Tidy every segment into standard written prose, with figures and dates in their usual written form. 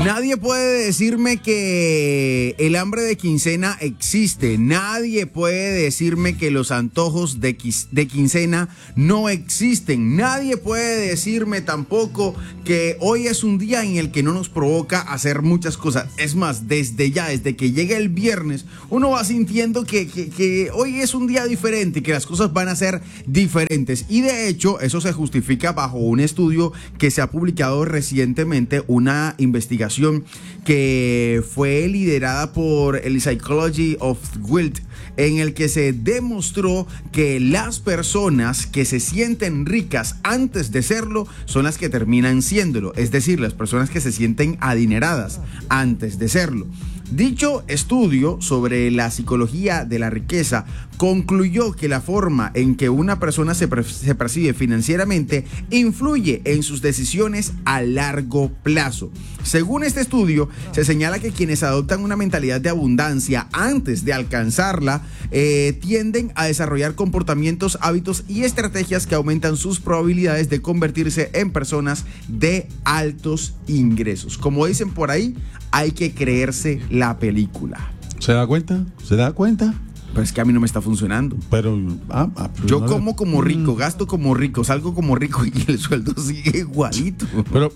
Nadie puede decirme que el hambre de quincena existe. Nadie puede decirme que los antojos de quincena no existen. Nadie puede decirme tampoco que hoy es un día en el que no nos provoca hacer muchas cosas. Es más, desde que llega el viernes, uno va sintiendo que hoy es un día diferente, que las cosas van a ser diferentes. Y de hecho, eso se justifica bajo un estudio que se ha publicado recientemente, una investigación que fue liderada por el Psychology of Wealth, en el que se demostró que las personas que se sienten ricas antes de serlo son las que terminan siéndolo, es decir, las personas que se sienten adineradas antes de serlo. Dicho estudio sobre la psicología de la riqueza concluyó que la forma en que una persona se percibe financieramente influye en sus decisiones a largo plazo. Según este estudio, se señala que quienes adoptan una mentalidad de abundancia antes de alcanzarla tienden a desarrollar comportamientos, hábitos y estrategias que aumentan sus probabilidades de convertirse en personas de altos ingresos. Como dicen por ahí, hay que creerse la película. ¿Se da cuenta? ¿Se da cuenta? Pero es que a mí no me está funcionando. Pero yo como rico, gasto como rico, salgo como rico y el sueldo sigue igualito.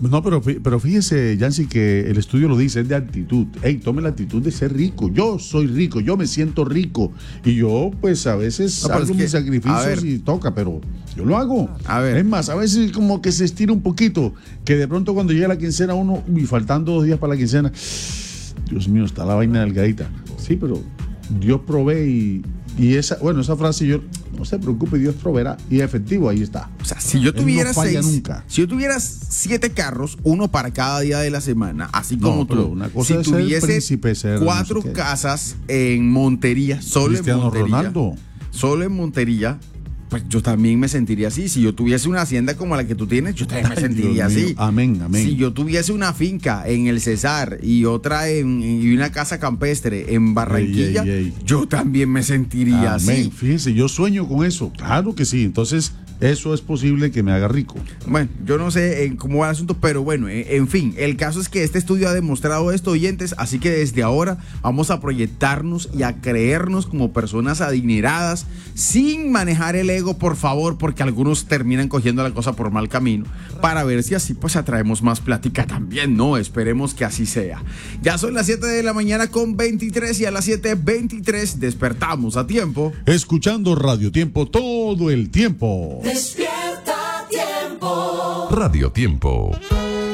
Pero fíjese, Yancy, que el estudio lo dice, es de actitud. Tome la actitud de ser rico. Yo soy rico, yo me siento rico. Y yo, pues, a veces hago mis sacrificios y toca, pero yo lo hago. Es más, a veces como que se estira un poquito, que de pronto cuando llega la quincena uno, y faltando 2 días para la quincena, Dios mío, está la vaina delgadita. Sí, pero Dios provee y esa frase, yo no se preocupe, Dios proveerá, y efectivo, ahí está. O sea, si yo tuviera si yo tuviera 7 carros, uno para cada día de la semana, así como tú. Una cosa si tuviese 4 casas en Montería, solo en Montería, pues yo también me sentiría así. Si yo tuviese una hacienda como la que tú tienes, yo también me sentiría así. Amén. Si yo tuviese una finca en el Cesar y otra y una casa campestre en Barranquilla, yo también me sentiría así. Fíjense, yo sueño con eso. Claro que sí. Entonces, eso es posible que me haga rico. Bueno, yo no sé cómo va el asunto, pero bueno, en fin, el caso es que este estudio ha demostrado esto, oyentes, así que desde ahora vamos a proyectarnos y a creernos como personas adineradas, sin manejar el ego, por favor, porque algunos terminan cogiendo la cosa por mal camino, para ver si así pues atraemos más plática también, ¿no? Esperemos que así sea. Ya son las 7 de la mañana con 23 y a las 7:23 despertamos a tiempo. Escuchando Radio Tiempo todo el tiempo. Despierta Tiempo. Radio Tiempo.